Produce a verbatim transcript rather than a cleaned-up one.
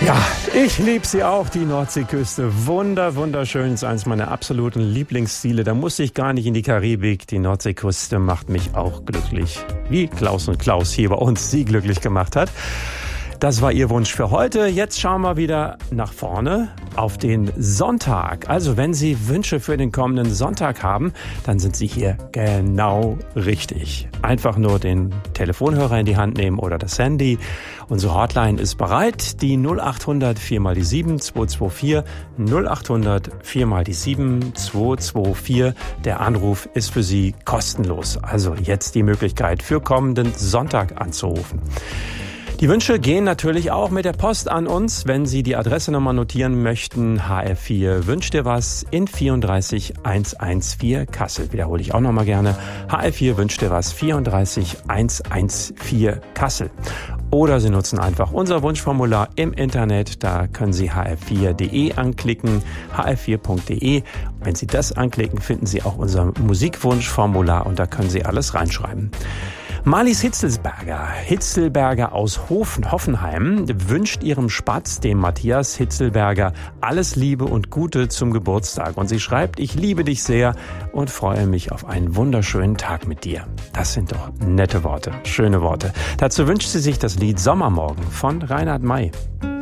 Ja, ich liebe sie auch, die Nordseeküste. Wunder, wunderschön, ist eines meiner absoluten Lieblingsziele. Da muss ich gar nicht in die Karibik. Die Nordseeküste macht mich auch glücklich. Wie Klaus und Klaus hier bei uns sie glücklich gemacht hat. Das war Ihr Wunsch für heute. Jetzt schauen wir wieder nach vorne auf den Sonntag. Also wenn Sie Wünsche für den kommenden Sonntag haben, dann sind Sie hier genau richtig. Einfach nur den Telefonhörer in die Hand nehmen oder das Handy. Unsere Hotline ist bereit. Die null acht hundert vier mal die sieben zwei zwei vier. null acht hundert vier mal die sieben zwei zwei vier. Der Anruf ist für Sie kostenlos. Also jetzt die Möglichkeit für kommenden Sonntag anzurufen. Die Wünsche gehen natürlich auch mit der Post an uns. Wenn Sie die Adresse nochmal notieren möchten, H R vier wünscht dir was in vierunddreißig hundertvierzehn Kassel. Wiederhole ich auch nochmal gerne. H R vier wünscht dir was, vierunddreißig hundertvierzehn Kassel. Oder Sie nutzen einfach unser Wunschformular im Internet. Da können Sie h r vier punkt d e anklicken, h r vier punkt d e. Wenn Sie das anklicken, finden Sie auch unser Musikwunschformular und da können Sie alles reinschreiben. Marlies Hitzelsberger, Hitzelberger aus Hofen, Hoffenheim, wünscht ihrem Spatz, dem Matthias Hitzelberger, alles Liebe und Gute zum Geburtstag. Und sie schreibt, ich liebe dich sehr und freue mich auf einen wunderschönen Tag mit dir. Das sind doch nette Worte, schöne Worte. Dazu wünscht sie sich das Lied Sommermorgen von Reinhard May.